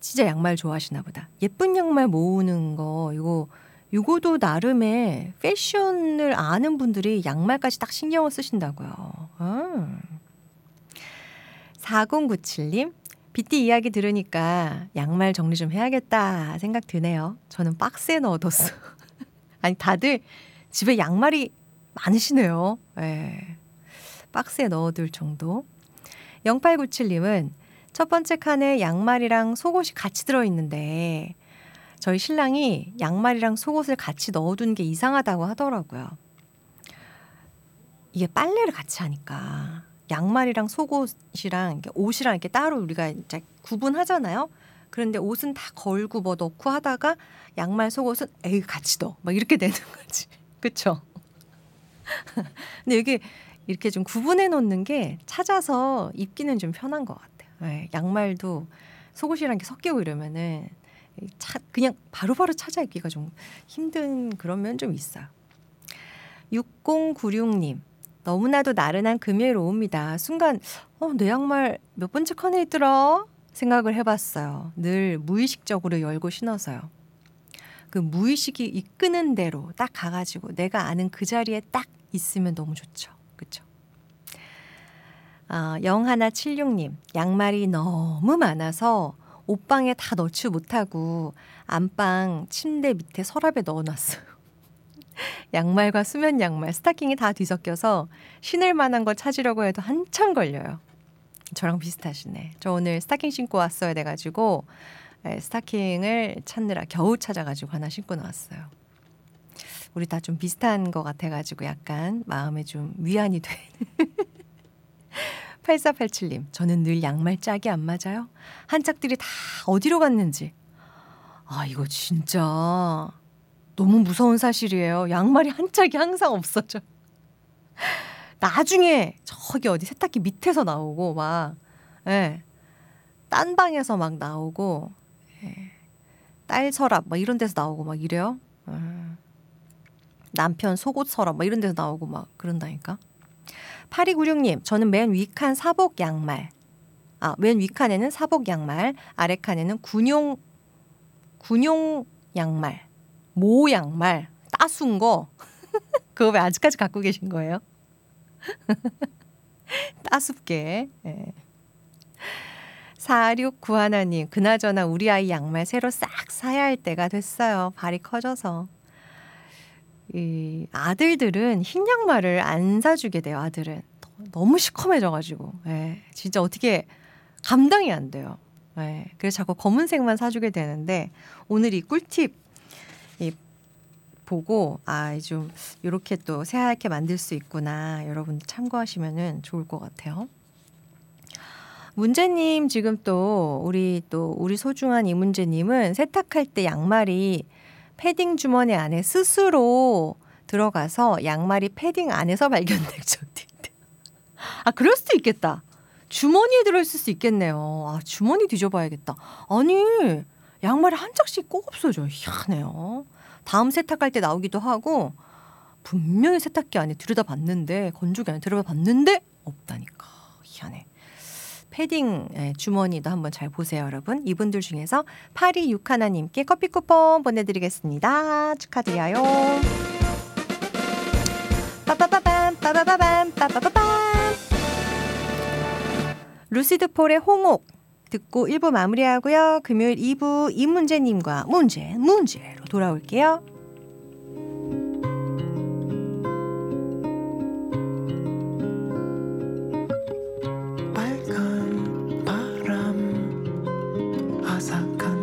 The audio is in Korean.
진짜 양말 좋아하시나 보다. 예쁜 양말 모으는 거 이거도 나름의 패션을 아는 분들이 양말까지 딱 신경을 쓰신다고요. 4097님, 빗띠 이야기 들으니까 양말 정리 좀 해야겠다 생각 드네요. 저는 박스에 넣어뒀어. 아니 다들 집에 양말이 많으시네요. 네. 박스에 넣어둘 정도. 0897님은 첫 번째 칸에 양말이랑 속옷이 같이 들어있는데 저희 신랑이 양말이랑 속옷을 같이 넣어둔 게 이상하다고 하더라고요. 이게 빨래를 같이 하니까 양말이랑 속옷이랑 이렇게 옷이랑 이렇게 따로 우리가 이제 구분하잖아요. 그런데 옷은 다 걸고 뭐 넣고 하다가 양말 속옷은 에이 같이 넣어 막 이렇게 되는 거지. 그쵸? 근데 이게 이렇게 좀 구분해 놓는 게 찾아서 입기는 좀 편한 것 같아요. 네, 양말도 속옷이랑 이렇게 섞이고 이러면은 그냥 바로바로 찾아 입기가 좀 힘든 그런 면 좀 있어요. 6096님, 너무나도 나른한 금요일 오후입니다. 순간 내 양말 몇 번째 칸에 있더라 생각을 해봤어요. 늘 무의식적으로 열고 신어서요. 그 무의식이 이끄는 대로 딱 가가지고 내가 아는 그 자리에 딱 있으면 너무 좋죠. 그렇죠? 0176님, 양말이 너무 많아서 옷방에 다 넣지 못하고 안방 침대 밑에 서랍에 넣어놨어요. 양말과 수면 양말, 스타킹이 다 뒤섞여서 신을 만한 거 찾으려고 해도 한참 걸려요. 저랑 비슷하시네. 저 오늘 스타킹 신고 왔어야 돼가지고 스타킹을 찾느라 겨우 찾아가지고 하나 신고 나왔어요. 우리 다 좀 비슷한 것 같아가지고 약간 마음에 좀 위안이 되는. 8487님, 저는 늘 양말 짝이 안 맞아요. 한 짝들이 다 어디로 갔는지. 이거 진짜 너무 무서운 사실이에요. 양말이 한 짝이 항상 없어져. 나중에 저기 어디 세탁기 밑에서 나오고 막, 딴 방에서 막 나오고, 딸 서랍 막 이런 데서 나오고 막 이래요. 남편 속옷 서랍 막 이런 데서 나오고 막 그런다니까. 8296님, 저는 맨 위칸 사복 양말. 맨 위칸에는 사복 양말, 아래 칸에는 군용 양말, 모 양말, 따순 거. 그거 왜 아직까지 갖고 계신 거예요? 따숩게. 4691님, 그나저나 우리 아이 양말 새로 싹 사야 할 때가 됐어요. 발이 커져서. 이 아들들은 흰 양말을 안 사주게 돼요. 아들은 너무 시커매져가지고 진짜 어떻게 감당이 안 돼요. 그래서 자꾸 검은색만 사주게 되는데 오늘 이 꿀팁 보고 좀 이렇게 또 새하얗게 만들 수 있구나. 여러분 참고하시면 좋을 것 같아요. 문재님 지금 또 우리 소중한 이문재님은 세탁할 때 양말이 패딩 주머니 안에 스스로 들어가서 양말이 패딩 안에서 발견될 적도 있대요. 그럴 수도 있겠다. 주머니에 들어있을 수 있겠네요. 주머니 뒤져봐야겠다. 아니 양말이 한 짝씩 꼭 없어져요. 희한해요. 다음 세탁할 때 나오기도 하고 분명히 세탁기 안에 들여다봤는데 건조기 안에 들여다봤는데 없다니까. 희한해. 패딩 주머니도 한번 잘 보세요, 여러분. 이분들 중에서 8261님께 커피 쿠폰 보내드리겠습니다. 축하드려요. 빠바바밤 빠바바밤 빠바바밤. 루시드 폴의 홍옥 듣고 1부 마무리하고요. 금요일 2부 이문재님과 문제로 돌아올게요. 빨간 바람 아삭한